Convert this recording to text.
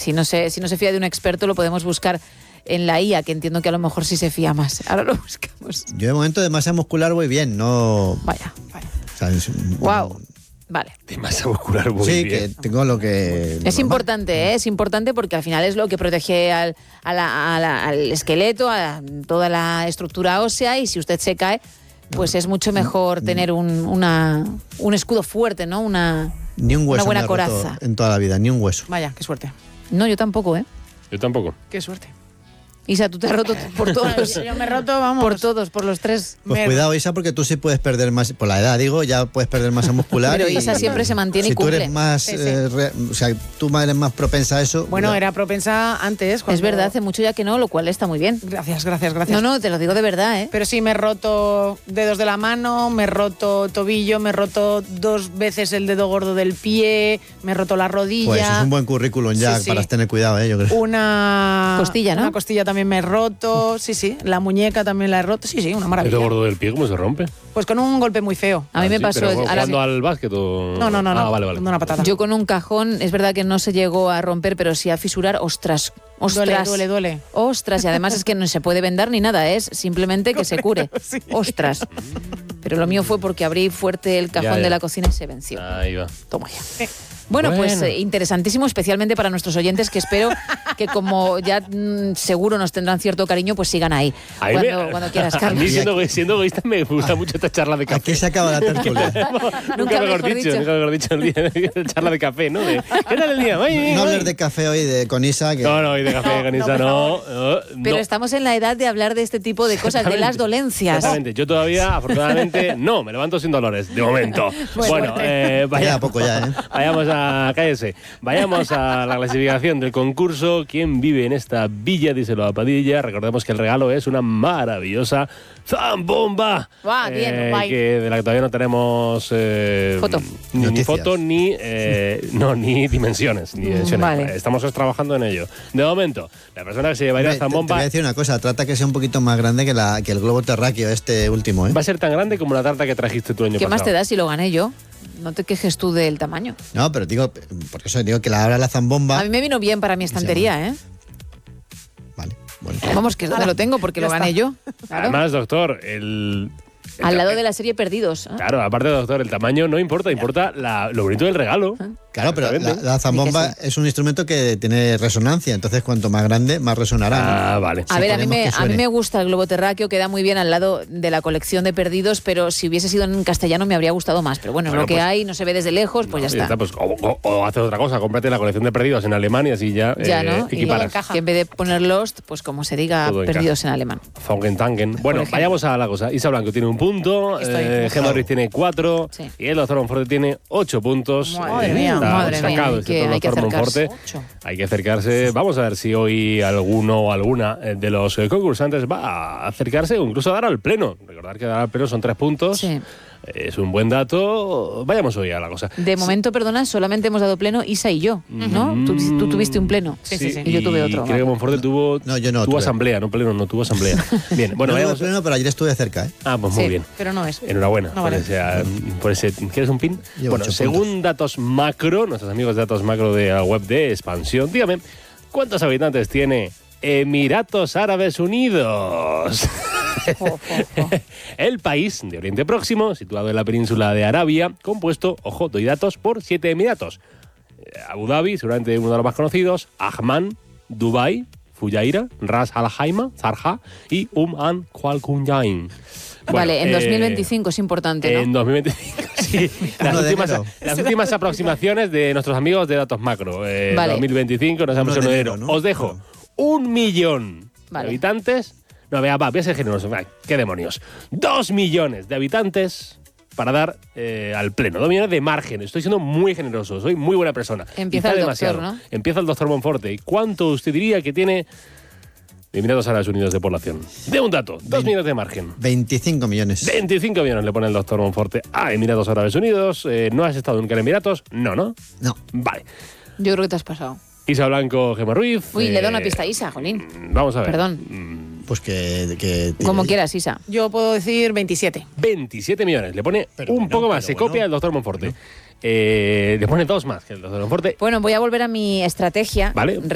si no se fía de un experto, lo podemos buscar en la IA, que entiendo que a lo mejor sí se fía más. Ahora lo buscamos. Yo de momento de masa muscular voy bien, no... Vaya. O sea, Wow. Vale. De masa muscular muy sí, bien. que tengo lo que... Es importante, es importante porque al final es lo que protege al esqueleto, a toda la estructura ósea, y si usted se cae, pues es mucho mejor tener un escudo fuerte, ¿no? Ni un hueso una buena me ha roto coraza. en toda la vida, ni un hueso. Vaya, qué suerte. No, yo tampoco, ¿eh? Yo tampoco. Qué suerte. Isa, tú te has roto por todos. Yo me he roto, vamos. Por todos, por los tres. Pues cuidado, Isa, porque tú sí puedes perder más, por la edad digo, ya puedes perder masa muscular. Pero Isa siempre se mantiene y cumple. Si tú eres más, Sí. o sea, tú eres más propensa a eso. Bueno, cuidado. era propensa antes. Es verdad, hace mucho ya que no, lo cual está muy bien. Gracias. No, te lo digo de verdad, ¿eh? Pero sí, me he roto dedos de la mano, me he roto tobillo, me he roto 2 veces el dedo gordo del pie, me he roto la rodilla. Pues es un buen currículum ya Sí. para tener cuidado, yo creo. Una costilla, ¿no? Una costilla también me he roto, sí. La muñeca también la he roto, sí, una ¿El maravilla. dedo gordo del pie cómo se rompe? Pues con un golpe muy feo. A mí me Sí, pasó... pero a la- ¿jugando al básquet o...? No. Ah, vale. Una patada. Yo con un cajón, es verdad que no se llegó a romper, pero sí a fisurar. Ostras. Duele. Ostras, y además es que no se puede vendar ni nada, es simplemente que se cure. Sí. Ostras. Pero lo mío fue porque abrí fuerte el cajón Ya. de la cocina y se venció. Ahí va. Toma ya. Bueno, pues interesantísimo, especialmente para nuestros oyentes, que espero que como ya seguro nos tendrán cierto cariño, pues sigan ahí. A mí Cuando quieras, A mí, Carlos. siendo egoísta, me gusta mucho esta charla de café. Aquí se acaba la tertulia. Nunca mejor dicho, el día de charla de café, ¿no? ¿Qué tal el día? No hables de café hoy con Isa. Que... No, y de café con Isa no. Pero estamos en la edad de hablar de este tipo de cosas, de las dolencias. Exactamente. Yo todavía, afortunadamente, no, me levanto sin dolores, de momento. Bueno, Queda poco ya, ¿eh? Vayamos a la clasificación del concurso. ¿Quién vive en esta villa? Díselo a Padilla. Recordemos que el regalo es una maravillosa zambomba. Bien, guay. Que de la que todavía no tenemos Foto. ni foto ni dimensiones. Vale. Estamos trabajando en ello. De momento, la persona que se llevaría la Te voy zambomba a decir una cosa, trata que sea un poquito más grande que el globo terráqueo este último, ¿eh? va a ser tan grande como la tarta que trajiste tú el año ¿Qué pasado. más te da si lo gané yo? No te quejes tú del tamaño. No, pero digo, por eso digo que la abra la zambomba. A mí me vino bien para mi estantería, ¿eh? Vale, bueno. Vamos, que es donde lo tengo, porque lo gané yo. Claro. Además, doctor, Al lado de la serie Perdidos. Claro, aparte, doctor, el tamaño no importa, importa lo bonito del regalo. Claro, pero Exactamente. la zambomba es un instrumento que tiene resonancia, entonces cuanto más grande, más resonará. Ah, vale. A ver, a mí queremos que me suene. gusta el globo terráqueo, queda muy bien al lado de la colección de Perdidos, pero si hubiese sido en castellano me habría gustado más. Pero bueno, es Bueno, lo que pues- hay, no se ve desde lejos, pues ya está. Pues, o haces otra cosa, cómprate la colección de Perdidos en Alemania, así ya, Ya, ¿no? equiparas. Que en vez de poner Lost, pues como se diga Todo encaja. Perdidos en alemán. Tangen. Bueno, ejemplo. vayamos a la cosa. Isa Blanco tiene 1 punto, Gemma Ruiz tiene 4 Sí. y el doctor Monforte tiene 8 puntos. Madre mía, Está madre mía, sacado hay este que doctor acercarse. Monforte. Hay que acercarse. Vamos a ver si hoy alguno o alguna de los concursantes va a acercarse o incluso a dar al pleno. Recordar que dar al pleno son 3 puntos. Sí. Es un buen dato. Vayamos hoy a la cosa. De momento, perdona, solamente hemos dado pleno Isa y yo, ¿no? Tú tuviste un pleno. Sí. Y yo tuve otro. Creo que Monforte tuvo, No, yo no tuvo tuve. asamblea, no pleno, no tuvo asamblea. Bien, bueno, No vayamos. tuve pleno, pero ayer estuve cerca, ¿eh? Ah, pues muy Sí, bien. pero no es. Enhorabuena No vale. por ese. ¿Quieres un pin? Llevo Bueno, 8 según puntos. datos macro, nuestros amigos de datos macro de la web de Expansión, dígame, ¿cuántos habitantes tiene Emiratos Árabes Unidos? El país de Oriente Próximo, situado en la península de Arabia, compuesto, ojo, doy datos, por 7 emiratos. Abu Dhabi, seguramente uno de los más conocidos, Ajman, Dubai, Fujairah, Ras Al Khaimah, Sharjah y An Kuala Lumpur. Vale, en 2025 es importante, ¿no? En 2025, sí. Uno de enero. Las últimas aproximaciones de nuestros amigos de Datos Macro. Vale. 2025, nos damos 1 1 de de enero, enero. ¿no? Os dejo 1 millón Vale. de habitantes. No, voy a ser generoso. ¿Qué demonios? 2 millones de habitantes para dar al pleno. 2 millones de margen. Estoy siendo muy generoso. Soy muy buena persona. Empieza Quizá el demasiado. doctor, ¿no? Empieza el doctor Monforte. ¿Y cuánto usted diría que tiene Emiratos Árabes Unidos de población? De un dato. 2 millones de margen. 25 millones. 25 millones le pone el doctor Monforte a Emiratos Árabes Unidos. ¿No has estado nunca en Emiratos? No. No. Vale. Yo creo que te has pasado. Isa Blanco, Gemma Ruiz. Uy, le doy una pista a Isa, jolín. Vamos a ver. Perdón. Pues que Como quieras, Isa. Yo puedo decir 27. 27 millones. Le pone Pero un bueno, poco más. pero Se copia bueno. el doctor Monforte. Le pone 2 más que el doctor Monforte. Bueno, voy a volver a mi estrategia. Vale.